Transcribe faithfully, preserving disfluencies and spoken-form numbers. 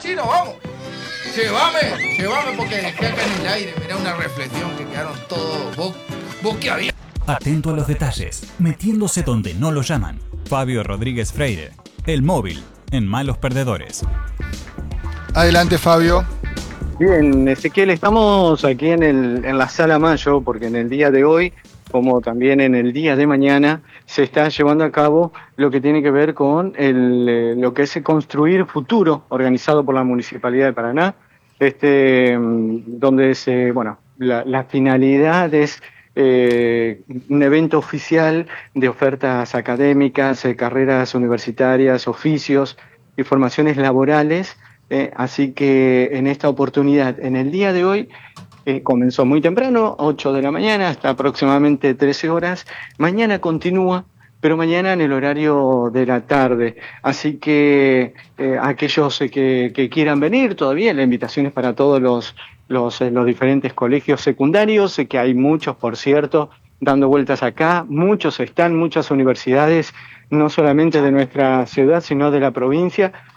sí, nos vamos. Llévame, llévame porque dejé acá en el aire, mirá una reflexión que quedaron todos bo boquiabiertos. Atento a los detalles, metiéndose donde no lo llaman. Fabio Rodríguez Freire, el móvil en Malos Perdedores. Adelante, Fabio. Bien, Ezequiel, estamos aquí en, el, en la Sala Mayo porque en el día de hoy, como también en el día de mañana, se está llevando a cabo lo que tiene que ver con el, eh, lo que es el Construir Futuro, organizado por la Municipalidad de Paraná, este, donde se, bueno, la, la finalidad es eh, un evento oficial de ofertas académicas, eh, carreras universitarias, oficios y formaciones laborales. Eh, así que en esta oportunidad, en el día de hoy, eh, comenzó muy temprano, ocho de la mañana, hasta aproximadamente trece horas. Mañana continúa, pero mañana en el horario de la tarde. Así que eh, aquellos eh, que, que quieran venir, todavía la invitación es para todos los, los, eh, los diferentes colegios secundarios, eh, que hay muchos, por cierto, dando vueltas acá. Muchos están, muchas universidades, no solamente de nuestra ciudad, sino de la provincia,